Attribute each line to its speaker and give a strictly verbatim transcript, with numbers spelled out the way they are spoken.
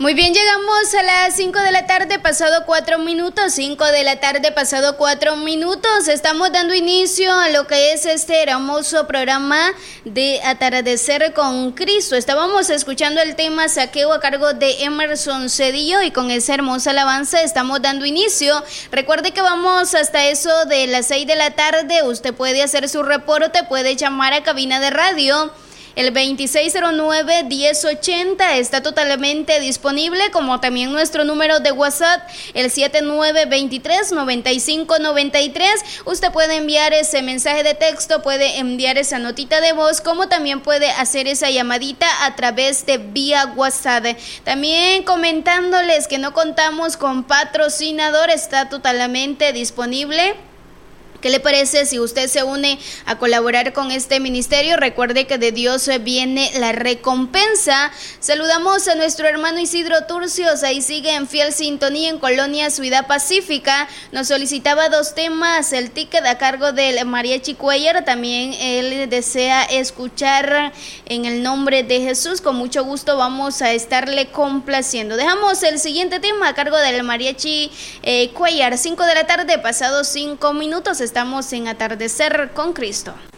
Speaker 1: Muy bien, llegamos a las cinco de la tarde, pasado cuatro minutos, cinco de la tarde, pasado cuatro minutos. Estamos dando inicio a lo que es este hermoso programa de Atardecer con Cristo. Estábamos escuchando el tema Saqueo a cargo de Emerson Cedillo y con esa hermosa alabanza estamos dando inicio. Recuerde que vamos hasta eso de las seis de la tarde. Usted puede hacer su reporte, puede llamar a cabina de radio. El veintiséis cero nueve, diez ochenta está totalmente disponible, como también nuestro número de WhatsApp, el siete nueve dos tres, nueve cinco nueve tres. Usted puede enviar ese mensaje de texto, puede enviar esa notita de voz, como también puede hacer esa llamadita a través de vía WhatsApp. También comentándoles que no contamos con patrocinador, está totalmente disponible. ¿Qué le parece si usted se une a colaborar con este ministerio? Recuerde que de Dios viene la recompensa. Saludamos a nuestro hermano Isidro Turcios, ahí sigue en fiel sintonía en Colonia Ciudad Pacífica. Nos solicitaba dos temas, el ticket a cargo del Mariachi Cuellar. También él desea escuchar En el Nombre de Jesús. Con mucho gusto vamos a estarle complaciendo. Dejamos el siguiente tema a cargo del Mariachi eh, Cuellar. cinco de la tarde, pasados cinco minutos. Estamos en Atardecer con Cristo.